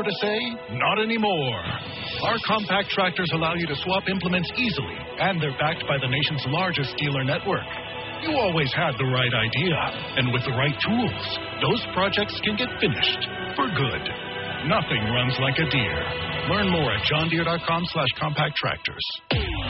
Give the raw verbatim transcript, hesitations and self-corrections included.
to say, not anymore. Our compact tractors allow you to swap implements easily, and they're backed by the nation's largest dealer network. You always had the right idea, and with the right tools, those projects can get finished for good. Nothing runs like a Deere. Learn more at john deere dot com slash compact tractors.